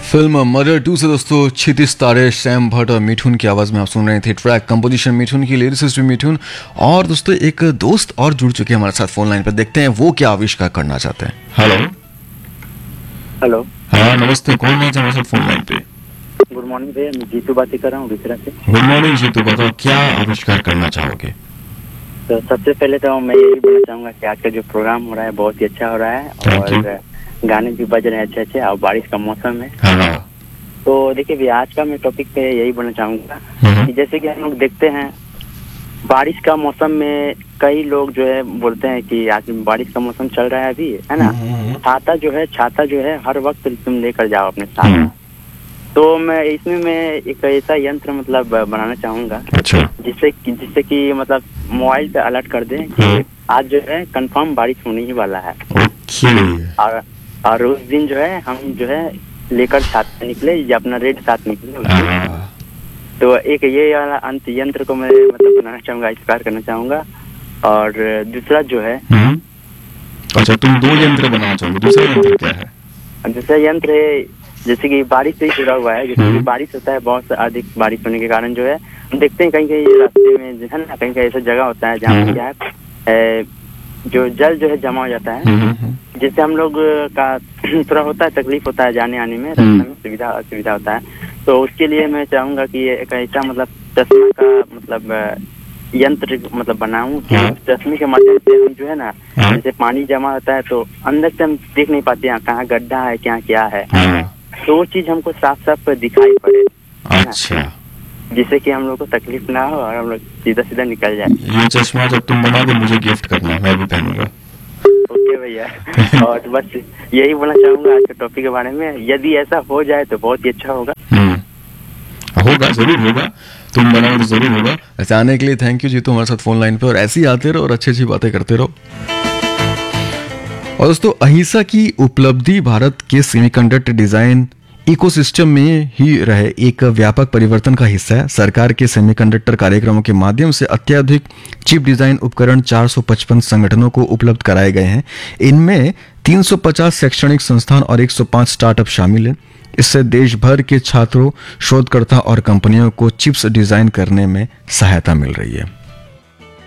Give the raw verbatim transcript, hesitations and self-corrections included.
Film murder to से दोस्तों क्षितिज तारे, सैम भट्ट और मिठुन की आवाज में आप सुन रहे थे। ट्रैक कंपोजिशन मिठुन की, लिरिसिस्ट भी मिठुन। और दोस्तों एक दोस्त और जुड़ चुके हैं हमारे साथ फोन लाइन पर, देखते हैं वो क्या आविष्कार करना चाहते हैं। हेलो हेलो हाँ नमस्ते, कौन है हमारे साथ फोन लाइन पे? गुड मॉर्निंग भैया, मैं जीतू बात कर रहा हूँ विसरा से। गुड मॉर्निंग जीतू, बताओ क्या आविष्कार करना चाहोगे? तो सबसे पहले तो मैं यही बोलना चाहूंगा कि आज का जो प्रोग्राम हो रहा है बहुत ही अच्छा हो रहा है और गाने भी बज रहे हैं अच्छे अच्छे और बारिश का मौसम है। हाँ। तो देखिए भैया, आज का मैं टॉपिक पे यही बोलना चाहूंगा कि जैसे कि हम लोग देखते हैं बारिश का मौसम में कई लोग जो है बोलते हैं कि आज बारिश का मौसम चल रहा है अभी, है ना, छाता जो है छाता जो है हर वक्त तुम लेकर जाओ अपने साथ। तो मैं इसमें मैं एक ऐसा यंत्र मतलब बनाना चाहूंगा अच्छा। जिससे जिससे कि मतलब मोबाइल पे अलर्ट कर दें कि आज जो है कंफर्म बारिश होने ही वाला है। और और उस दिन जो है हम जो है लेकर साथ निकले या अपना रेड साथ निकले। तो एक ये वाला अंत यंत्र को मैं मतलब बनाना चाहूंगा, आविष्कार करना चाहूंगा। और दूसरा जो है अच्छा, तुम दो यंत्र बनाना चाहोगे, दूसरा यंत्र क्या है? दूसरा यंत्र है जैसे कि बारिश से ही जुड़ा हुआ है। जैसे कि बारिश होता है, बहुत अधिक बारिश होने के कारण जो है हम देखते हैं कहीं कहीं रास्ते में जो है ना, कहीं कहीं ऐसा जगह होता है जहाँ पर क्या है जो जल जो है जमा हो जाता है, जिससे हम लोग का थोड़ा होता है तकलीफ होता है जाने आने में, रास्ते में सुविधा असुविधा होता है। तो उसके लिए मैं चाहूंगा कि एक ऐसा मतलब चश्मा का मतलब यंत्र मतलब बनाऊं कि चश्मे के माध्यम से हम जो है ना, जैसे पानी जमा होता है तो अंदर से हम देख नहीं पाते हैं कहाँ गड्ढा है क्या क्या है, तो वो चीज हमको साफ साफ दिखाई पड़े। अच्छा, जिससे कि हम लोग को तकलीफ ना हो और हम लोग सीधा सीधा निकल जाए। ये चश्मा जब तुम बनाओगे मुझे गिफ्ट करना, मैं भी पहनूंगा। ओके भैया। और बस यही बोलना चाहूंगा आज के टॉपिक के बारे में। यदि ऐसा हो जाए तो बहुत ही अच्छा होगा। होगा, जरूर होगा, तुम बनाओ तो जरूर होगा। ऐसे आने के लिए थैंक यू जीतू हमारे साथ फोन लाइन पे, और ऐसे ही आते रहो और अच्छी अच्छी बातें करते रहो। और दोस्तों अहिंसा की उपलब्धि भारत के सेमीकंडक्टर डिजाइन इकोसिस्टम में ही रहे एक व्यापक परिवर्तन का हिस्सा है। सरकार के सेमीकंडक्टर कार्यक्रमों के माध्यम से अत्याधुनिक चिप डिजाइन उपकरण चार सौ पचपन संगठनों को उपलब्ध कराए गए हैं। इनमें तीन सौ पचास शैक्षणिक संस्थान और एक सौ पाँच स्टार्टअप शामिल हैं। इससे देश भर के छात्रों, शोधकर्ता और कंपनियों को चिप्स डिजाइन करने में सहायता मिल रही है।